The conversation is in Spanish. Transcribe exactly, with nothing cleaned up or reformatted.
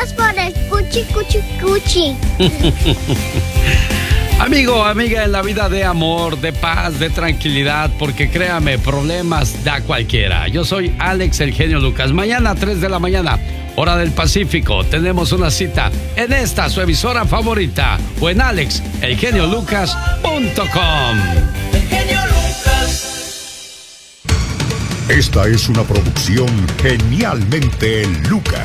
Gracias por el cuchi, cuchi, cuchi. Amigo, amiga, en la vida de amor, de paz, de tranquilidad, porque créame, problemas da cualquiera. Yo soy Alex, el genio Lucas. Mañana a tres de la mañana, hora del Pacífico, tenemos una cita en esta, su emisora favorita, o en alex el genio lucas punto com. El genio Lucas. Esta es una producción Genialmente Lucas.